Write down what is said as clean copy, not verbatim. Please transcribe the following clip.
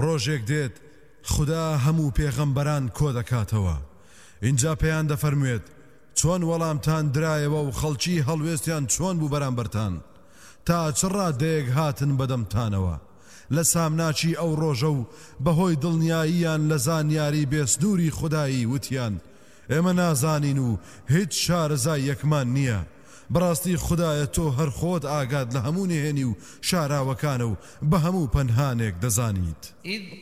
ڕۆژێک دێت خدا هەموو پێغەمبەران کۆ دەکاتەوە اینجا پێیان دەفەرموێت چۆن وەڵامتان درایەوە و خەڵکی هەڵوێستیان چۆن بوو بەرامبەرتان تا چ ڕادەیەک هاتن بەدەمتانەوە لە سامناچی ئەو ڕۆژە و بەهۆی دڵنیاییان لە زانیاری بێسنووری خودایی وتیان ئێمە نازانین و هیچ شارەزای یەکمان نییە بەڕاستی خودایە تۆ هەر خۆت ئاگات لە هەموو نهێنی و شاراوەکانە و بە هەموو پەنهانێک دەزانیت